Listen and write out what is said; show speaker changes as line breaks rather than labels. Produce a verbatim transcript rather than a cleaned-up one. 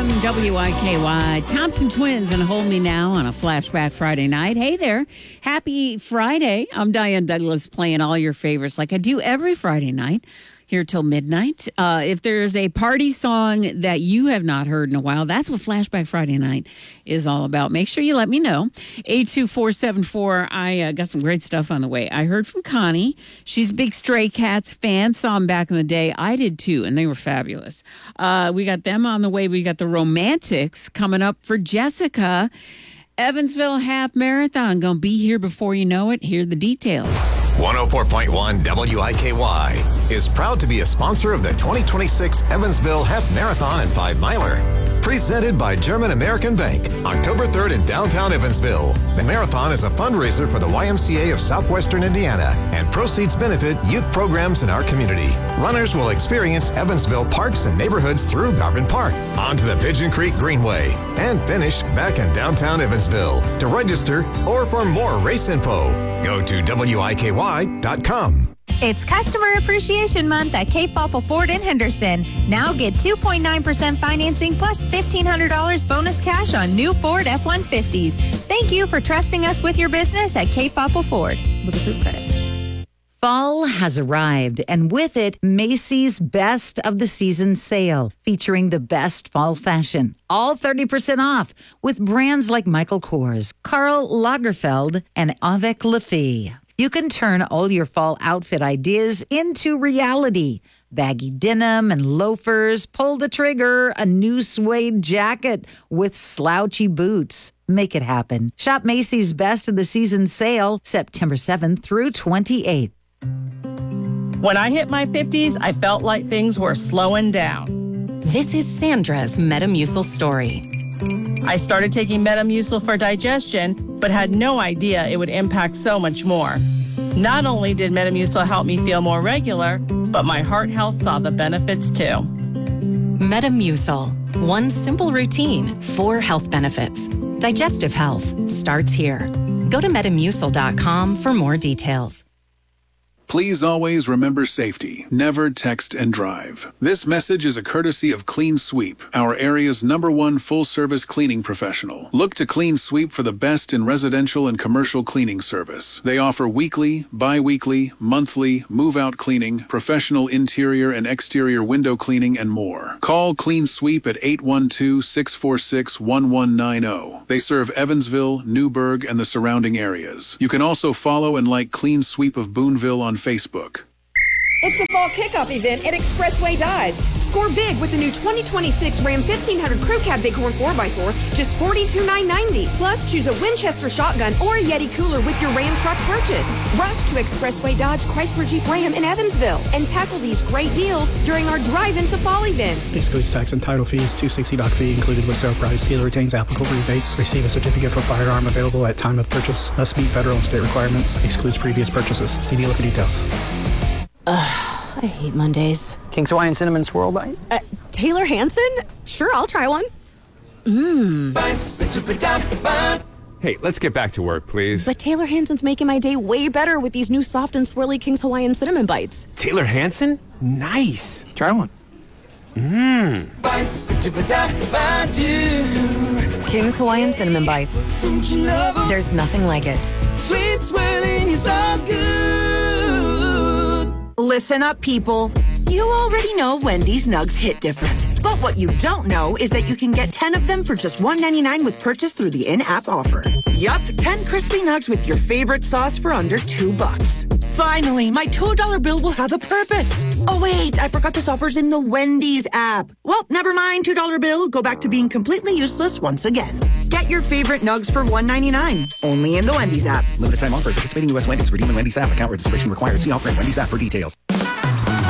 a.m. W I K Y. Thompson Twins and Hold Me Now on a Flashback Friday night. Hey there. Happy Friday. I'm Diane Douglas playing all your favorites like I do every Friday night here till midnight. Uh, if there's a party song that you have not heard in a while, that's what Flashback Friday night is all about. Make sure you let me know. eight two four seven four. I uh, got some great stuff on the way. I heard from Connie. She's a big Stray Cats fan. Saw them back in the day. I did too, and they were fabulous. Uh, we got them on the way. We got the Romantics coming up for Jessica. Evansville Half Marathon. Gonna be here before you know it. Here are the details.
one oh four point one W I K Y is proud to be a sponsor of the twenty twenty-six Evansville Half Marathon and Five Miler. Presented by German American Bank, October third in downtown Evansville. The marathon is a fundraiser for the Y M C A of Southwestern Indiana, and proceeds benefit youth programs in our community. Runners will experience Evansville parks and neighborhoods through Garvin Park, onto the Pigeon Creek Greenway, and finish back in downtown Evansville. To register or for more race info, go to W I K Y dot com.
It's Customer Appreciation Month at Cape Fopple Ford in Henderson. Now get two point nine percent financing plus fifteen hundred dollars bonus cash on new Ford F one fifties. Thank you for trusting us with your business at Cape Fopple Ford with approved credit.
Fall has arrived, and with it, Macy's Best of the Season sale, featuring the best fall fashion, all thirty percent off, with brands like Michael Kors, Karl Lagerfeld, and Avec Les Filles. You can turn all your fall outfit ideas into reality. Baggy denim and loafers, pull the trigger, a new suede jacket with slouchy boots. Make it happen. Shop Macy's Best of the Season sale, September seventh through twenty-eighth.
When I hit my fifties, I felt like things were slowing down.
This is Sandra's Metamucil story.
I started taking Metamucil for digestion, but had no idea it would impact so much more. Not only did Metamucil help me feel more regular, but my heart health saw the benefits too.
Metamucil. One simple routine, four health benefits. Digestive health starts here. Go to metamucil dot com for more details.
Please always remember safety. Never text and drive. This message is a courtesy of Clean Sweep, our area's number one full-service cleaning professional. Look to Clean Sweep for the best in residential and commercial cleaning service. They offer weekly, bi-weekly, monthly, move-out cleaning, professional interior and exterior window cleaning, and more. Call Clean Sweep at eight one two, six four six, one one nine zero. They serve Evansville, Newburgh, and the surrounding areas. You can also follow and like Clean Sweep of Boonville on Facebook.
It's the fall kickoff event at Expressway Dodge. Score big with the new twenty twenty-six Ram fifteen hundred Crew Cab Bighorn four by four, just forty-two thousand nine hundred ninety dollars. Plus, choose a Winchester shotgun or a Yeti cooler with your Ram truck purchase. Rush to Expressway Dodge Chrysler Jeep Ram in Evansville and tackle these great deals during our drive-in to fall event.
Excludes tax and title fees. two hundred sixty dollars dock fee included with sale price. Dealer retains applicable rebates. Receive a certificate for firearm available at time of purchase. Must meet federal and state requirements. Excludes previous purchases. See dealer for details.
Ugh, I hate Mondays.
King's Hawaiian Cinnamon Swirl Bite?
Uh, Taylor Hanson? Sure, I'll try one. Mmm.
Hey, let's get back to work, please.
But Taylor Hanson's making my day way better with these new soft and swirly King's Hawaiian Cinnamon Bites.
Taylor Hanson? Nice.
Try one.
Mmm.
King's Hawaiian Cinnamon Bites. There's nothing like it.
Sweet swirling is all good.
Listen up, people. You already know Wendy's Nugs hit different. But what you don't know is that you can get ten of them for just one ninety-nine with purchase through the in-app offer. Yup, ten crispy nugs with your favorite sauce for under two bucks. Finally, my two dollar bill will have a purpose. Oh wait, I forgot this offer's in the Wendy's app. Well, never mind, two dollar bill. Go back to being completely useless once again. Get your favorite nugs for one ninety-nine. Only in the Wendy's app.
Limited time offer. Participating U S Wendy's. Redeem in Wendy's app. Account registration required. See offer in Wendy's app for details.